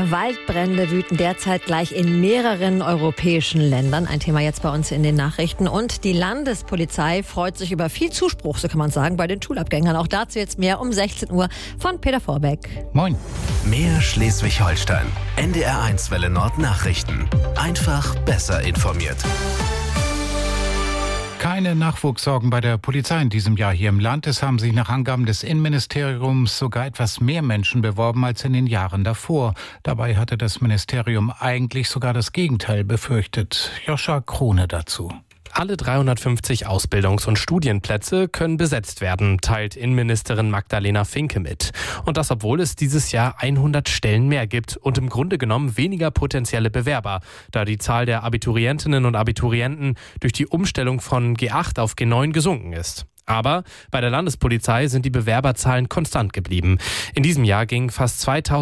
Waldbrände wüten derzeit gleich in mehreren europäischen Ländern. Ein Thema jetzt bei uns in den Nachrichten. Und die Landespolizei freut sich über viel Zuspruch, so kann man sagen, bei den Schulabgängern. Auch dazu jetzt mehr um 16 Uhr von Peter Vorbeck. Moin. Mehr Schleswig-Holstein. NDR1 Welle Nord Nachrichten. Einfach besser informiert. Keine Nachwuchssorgen bei der Polizei in diesem Jahr hier im Land. Es haben sich nach Angaben des Innenministeriums sogar etwas mehr Menschen beworben als in den Jahren davor. Dabei hatte das Ministerium eigentlich sogar das Gegenteil befürchtet. Joscha Krone dazu. Alle 350 Ausbildungs- und Studienplätze können besetzt werden, teilt Innenministerin Magdalena Finke mit. Und das, obwohl es dieses Jahr 100 Stellen mehr gibt und im Grunde genommen weniger potenzielle Bewerber, da die Zahl der Abiturientinnen und Abiturienten durch die Umstellung von G8 auf G9 gesunken ist. Aber bei der Landespolizei sind die Bewerberzahlen konstant geblieben. In diesem Jahr gingen fast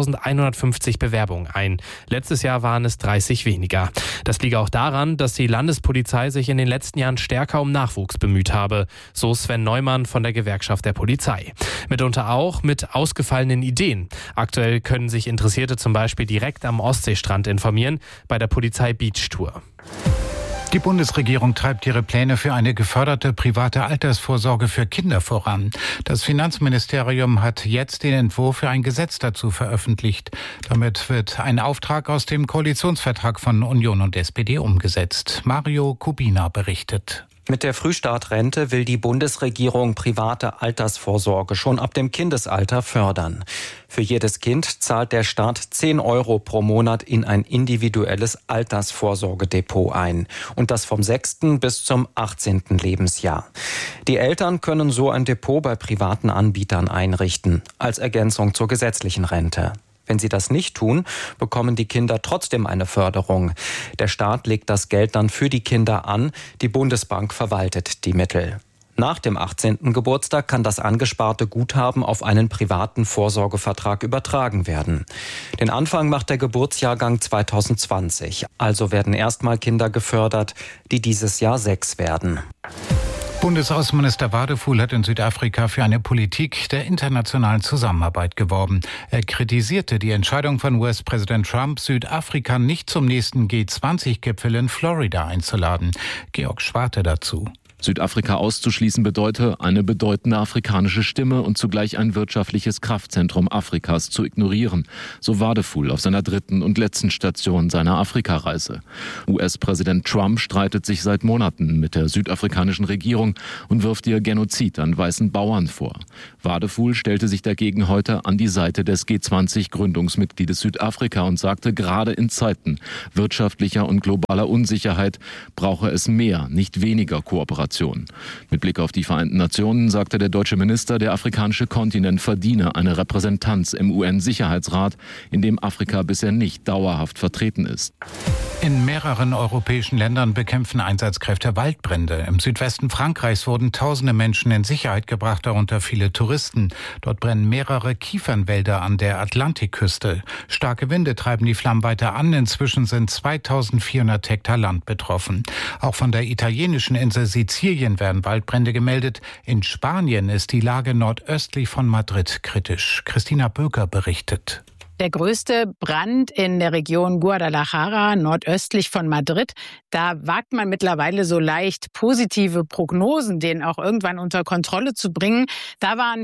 2150 Bewerbungen ein. Letztes Jahr waren es 30 weniger. Das liege auch daran, dass die Landespolizei sich in den letzten Jahren stärker um Nachwuchs bemüht habe. So Sven Neumann von der Gewerkschaft der Polizei. Mitunter auch mit ausgefallenen Ideen. Aktuell können sich Interessierte zum Beispiel direkt am Ostseestrand informieren bei der Polizei Beach Tour. Die Bundesregierung treibt ihre Pläne für eine geförderte private Altersvorsorge für Kinder voran. Das Finanzministerium hat jetzt den Entwurf für ein Gesetz dazu veröffentlicht. Damit wird ein Auftrag aus dem Koalitionsvertrag von Union und SPD umgesetzt. Mario Kubina berichtet. Mit der Frühstartrente will die Bundesregierung private Altersvorsorge schon ab dem Kindesalter fördern. Für jedes Kind zahlt der Staat 10 € pro Monat in ein individuelles Altersvorsorgedepot ein. Und das vom 6. bis zum 18. Lebensjahr. Die Eltern können so ein Depot bei privaten Anbietern einrichten, als Ergänzung zur gesetzlichen Rente. Wenn sie das nicht tun, bekommen die Kinder trotzdem eine Förderung. Der Staat legt das Geld dann für die Kinder an, die Bundesbank verwaltet die Mittel. Nach dem 18. Geburtstag kann das angesparte Guthaben auf einen privaten Vorsorgevertrag übertragen werden. Den Anfang macht der Geburtsjahrgang 2020. Also werden erstmal Kinder gefördert, die dieses Jahr 6 werden. Bundesaußenminister Wadefuhl hat in Südafrika für eine Politik der internationalen Zusammenarbeit geworben. Er kritisierte die Entscheidung von US-Präsident Trump, Südafrika nicht zum nächsten G20-Gipfel in Florida einzuladen. Georg Schwarte dazu. Südafrika auszuschließen bedeutet, eine bedeutende afrikanische Stimme und zugleich ein wirtschaftliches Kraftzentrum Afrikas zu ignorieren. So Wadefuhl auf seiner 3. und letzten Station seiner Afrikareise. US-Präsident Trump streitet sich seit Monaten mit der südafrikanischen Regierung und wirft ihr Genozid an weißen Bauern vor. Wadefuhl stellte sich dagegen heute an die Seite des G20-Gründungsmitgliedes Südafrika und sagte, gerade in Zeiten wirtschaftlicher und globaler Unsicherheit brauche es mehr, nicht weniger Kooperation. Mit Blick auf die Vereinten Nationen sagte der deutsche Minister, der afrikanische Kontinent verdiene eine Repräsentanz im UN-Sicherheitsrat, in dem Afrika bisher nicht dauerhaft vertreten ist. In mehreren europäischen Ländern bekämpfen Einsatzkräfte Waldbrände. Im Südwesten Frankreichs wurden tausende Menschen in Sicherheit gebracht, darunter viele Touristen. Dort brennen mehrere Kiefernwälder an der Atlantikküste. Starke Winde treiben die Flammen weiter an. Inzwischen sind 2400 Hektar Land betroffen. Auch von der italienischen Insel Sizilien werden Waldbrände gemeldet. In Spanien ist die Lage nordöstlich von Madrid kritisch. Christina Böker berichtet. Der größte Brand in der Region Guadalajara, nordöstlich von Madrid. Da wagt man mittlerweile so leicht positive Prognosen, den auch irgendwann unter Kontrolle zu bringen. Da waren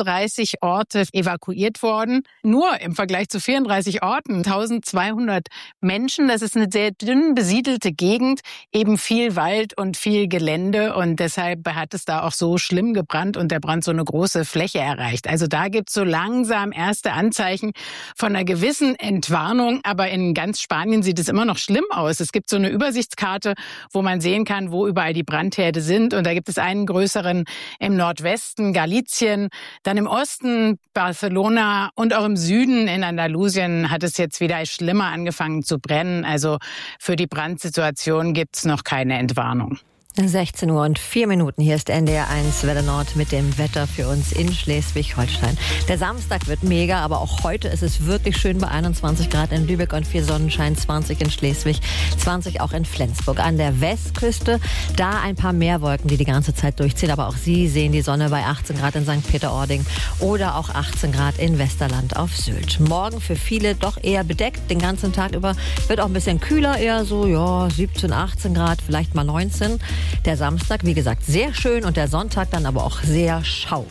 34 Orte evakuiert worden. Nur im Vergleich zu 34 Orten, 1200 Menschen. Das ist eine sehr dünn besiedelte Gegend, eben viel Wald und viel Gelände. Und deshalb hat es da auch so schlimm gebrannt und der Brand so eine große Fläche erreicht. Also da gibt es so langsam erste Anzeichen von einer gewissen Entwarnung, aber in ganz Spanien sieht es immer noch schlimm aus. Es gibt so eine Übersichtskarte, wo man sehen kann, wo überall die Brandherde sind. Und da gibt es einen größeren im Nordwesten, Galicien, dann im Osten Barcelona und auch im Süden in Andalusien hat es jetzt wieder schlimmer angefangen zu brennen. Also für die Brandsituation gibt es noch keine Entwarnung. 16:04. Hier ist NDR 1 Welle Nord mit dem Wetter für uns in Schleswig-Holstein. Der Samstag wird mega, aber auch heute ist es wirklich schön bei 21 Grad in Lübeck und 4 Sonnenschein, 20 in Schleswig, 20 auch in Flensburg. An der Westküste, da ein paar Meerwolken, die die ganze Zeit durchziehen, aber auch Sie sehen die Sonne bei 18 Grad in St. Peter-Ording oder auch 18 Grad in Westerland auf Sylt. Morgen für viele doch eher bedeckt, den ganzen Tag über wird auch ein bisschen kühler, eher so 17, 18 Grad, vielleicht mal 19. Der Samstag, wie gesagt, sehr schön und der Sonntag dann aber auch sehr schaurig.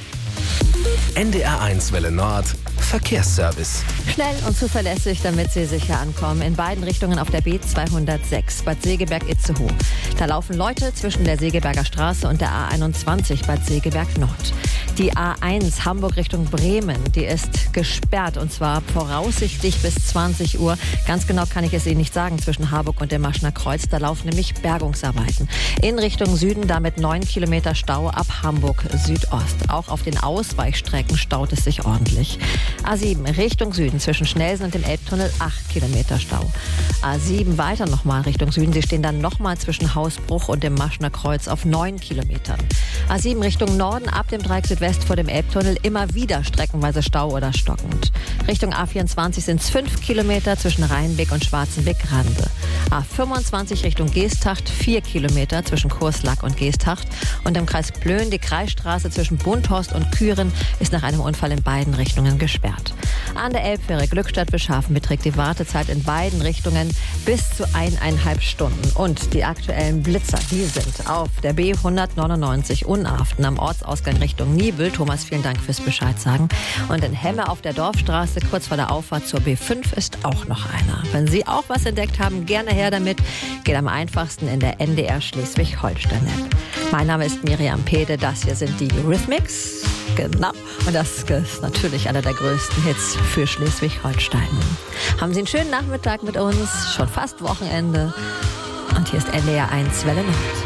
NDR 1 Welle Nord Verkehrsservice. Schnell und zuverlässig, damit Sie sicher ankommen. In beiden Richtungen auf der B206 Bad Segeberg-Itzehoe. Da laufen Leute zwischen der Segeberger Straße und der A21 Bad Segeberg Nord. Die A1 Hamburg Richtung Bremen, die ist gesperrt und zwar voraussichtlich bis 20 Uhr. Ganz genau kann ich es Ihnen nicht sagen, zwischen Harburg und dem Maschner Kreuz. Da laufen nämlich Bergungsarbeiten. In Richtung Süden damit 9 Kilometer Stau ab Hamburg Südost. Auch auf den Ausweichstrecken staut es sich ordentlich. A7 Richtung Süden zwischen Schnelsen und dem Elbtunnel 8 Kilometer Stau. A7 weiter nochmal Richtung Süden. Sie stehen dann nochmal zwischen Hausbruch und dem Maschner Kreuz auf 9 Kilometern. A7 Richtung Norden ab dem Dreieck Südwest vor dem Elbtunnel immer wieder streckenweise Stau oder stockend. Richtung A24 sind es 5 Kilometer zwischen Rheinbeck und Schwarzenbeck-Rande. A25 Richtung Geesthacht 4 Kilometer zwischen Kurslack und Geesthacht. Und im Kreis Plön die Kreisstraße zwischen Bunthorst und Kühren ist nach einem Unfall in beiden Richtungen gesperrt. An der Elbfähre Glückstadt-Beschafen beträgt die Wartezeit in beiden Richtungen bis zu 1,5 Stunden. Und die aktuellen Blitzer, die sind auf der B199 Unarften am Ortsausgang Richtung Nibel. Thomas, vielen Dank fürs Bescheid sagen. Und in Hemme auf der Dorfstraße kurz vor der Auffahrt zur B5 ist auch noch einer. Wenn Sie auch was entdeckt haben, gerne her damit. Geht am einfachsten in der NDR Schleswig-Holstein-App. Mein Name ist Miriam Pede, das hier sind die Eurythmics. Genau. Und das ist natürlich einer der größten Hits für Schleswig-Holstein. Haben Sie einen schönen Nachmittag mit uns, schon fast Wochenende. Und hier ist NDR 1 Welle Nord.